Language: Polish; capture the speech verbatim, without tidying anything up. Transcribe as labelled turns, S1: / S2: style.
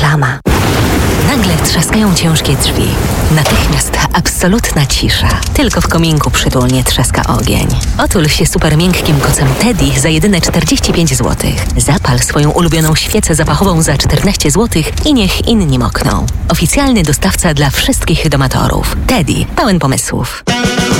S1: piżama. Nagle trzaskają ciężkie drzwi. Natychmiast absolutna cisza. Tylko w kominku przytulnie trzaska ogień. Otul się super miękkim kocem Teddy za jedyne czterdzieści pięć złotych. Zapal swoją ulubioną świecę zapachową za czternaście złotych i niech inni mokną. Oficjalny dostawca dla wszystkich domatorów. Teddy, pełen pomysłów.